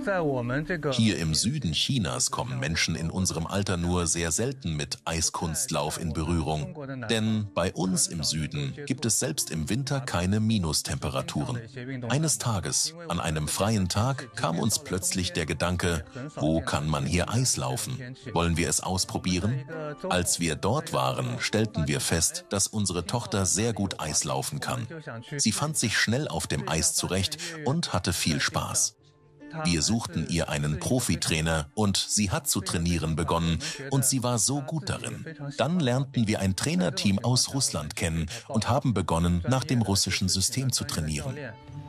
Hier im Süden Chinas kommen Menschen in unserem Alter nur sehr selten mit Eiskunstlauf in Berührung. Denn bei uns im Süden gibt es selbst im Winter keine Minustemperaturen. Eines Tages, an einem freien Tag, kam uns plötzlich der Gedanke, wo kann man hier Eis laufen? Wollen wir es ausprobieren? Als wir dort waren, stellten wir fest, dass unsere Tochter sehr gut Eis laufen kann. Sie fand sich schnell auf dem Eis zurecht und hatte viel Spaß. Wir suchten ihr einen Profitrainer und sie hat zu trainieren begonnen und sie war so gut darin. Dann lernten wir ein Trainerteam aus Russland kennen und haben begonnen, nach dem russischen System zu trainieren.